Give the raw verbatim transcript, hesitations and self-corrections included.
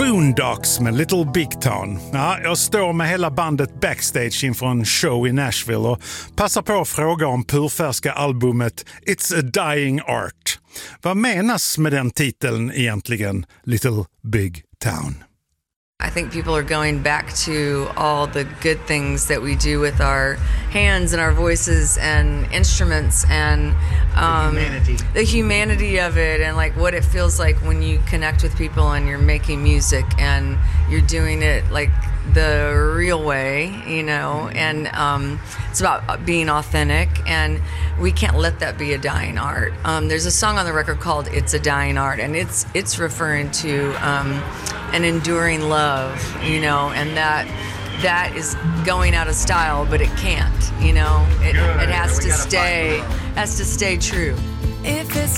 Boondocks med Little Big Town. Ja, jag står med hela bandet backstage inför en show i Nashville och passar på att fråga om purfärska albumet It's a Dying Art. Vad menas med den titeln egentligen, Little Big Town? I think people are going back to all the good things that we do with our hands and our voices and instruments and um, the humanity. the humanity of it and like what it feels like when you connect with people and you're making music and you're doing it like the real way, you know, and um, it's about being authentic, and we can't let that be a dying art. Um, there's a song on the record called It's a Dying Art, and it's it's referring to um, an enduring love, you know, and that that is going out of style, but it can't, you know, it, it has to stay, has to stay true. If it's